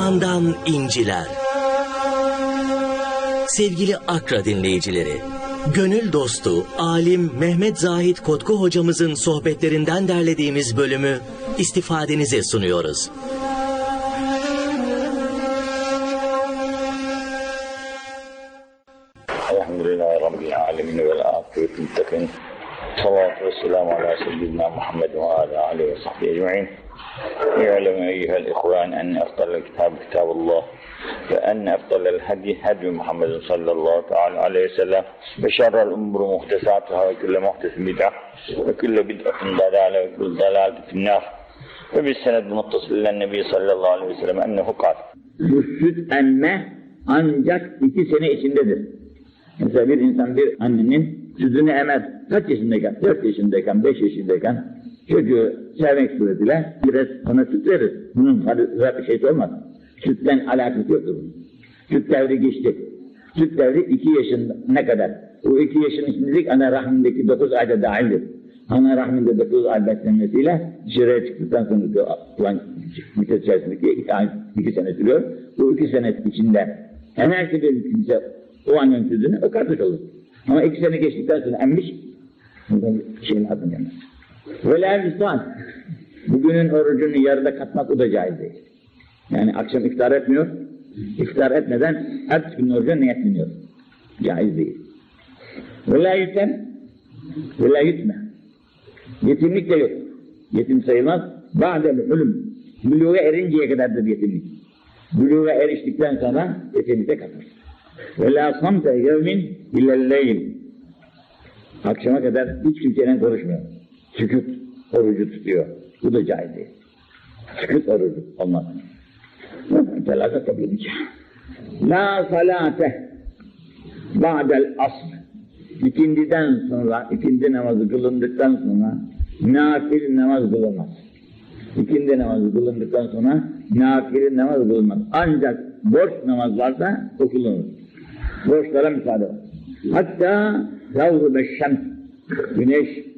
Kur'an'dan inciler. Sevgili Akra dinleyicileri, gönül dostu, alim Mehmet Zahid Kotku hocamızın sohbetlerinden derlediğimiz bölümü istifadenize sunuyoruz. Elhamdülillahi Rabbil alemin vel akıbetul muttakin. Salatu ve selamu ala seyyidina Muhammed ve ala alihi ve sahbihi ecma'in. İ'lemu eyyuhel ihvan enne efdalel kitab kitabullah ve enne efdalel hadi Muhammed sallallahu teala aleyhi ve sellem ve şerrel umuru muhtesatuhâ ve külle muhtesin bid'ah ve külle bid'atin dalâle ve külle dalâletin finnâr ve bis senedin muttasillen nebi sallallahu aleyhi ve sellem ennehu kâl. Bu süt emme ancak 2 sene içindedir. Mesela bir insan bir annenin sütünü emer. Kaç yaşındayken? 4 yaşındayken, 5 yaşındayken çocuğu sevmek suretiyle biraz ona süt verir. Bunun bir şey olmaz. Sütten alakası yoktur. Süt devri geçti. Süt devri 2 yaşına kadar. O 2 yaşın içindelik ana rahmindeki 9 ayda dahildir. Ana rahminde 9 ay beslenmesiyle dışarıya çıktıktan sonra müddet içerisindeki 2 sene sürüyor. Bu 2 sene içinde enerji bir kimse o annenin sütünü o kardeş olur. Ama 2 sene geçtikten sonra emmiş, şeyin adını yemez. Velâ visal, bugünün orucunu yarıda katmak o da caiz değil. Yani akşam iftar etmiyor, iftar etmeden ertesi günün orucuna niyetleniyor. Caiz değil. Velâ yütem, velâ yütme. Yetimlik de yok. Yetim sayılmaz. Ba'del hulüm, buluğa erinceye kadardır yetimlik. Buluğa eriştikten sonra yetimlikte kalır. وَلَا صَمْتَ يَوْمٍ اِلَّا اللَّيْلِ. Akşama kadar hiç kimseyle konuşmuyor. Sükût orucu tutuyor. Bu da caiz değil. Sükût orucu olmaz. Telakat tabiinince. لَا صَلَاتَ بَعْدَ الْأَصْلِ. İkindiden sonra, ikindi namazı kılındıktan sonra nafil namaz kılınmaz. İkindi namazı kılındıktan sonra nafil namaz kılınmaz. Ancak borç namaz varsa o kılınır. Borçlara müsaade var. Hatta yavru beşşem, güneş